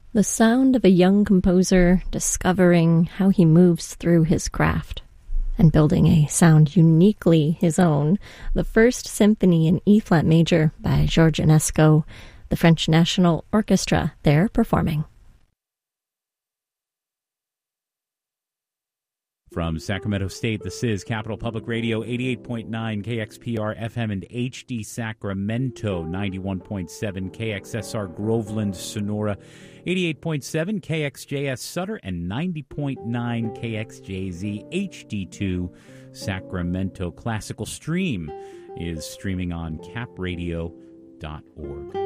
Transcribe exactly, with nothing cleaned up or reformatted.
The sound of a young composer discovering how he moves through his craft and building a sound uniquely his own. The First Symphony in E-flat major by Georges Enesco, the French National Orchestra there performing. From Sacramento State, this is Capital Public Radio, eighty-eight point nine K X P R F M and H D Sacramento, ninety-one point seven K X S R Groveland, Sonora, eighty-eight point seven K X J S Sutter, and ninety point nine K X J Z H D two Sacramento. Classical Stream is streaming on cap radio dot org.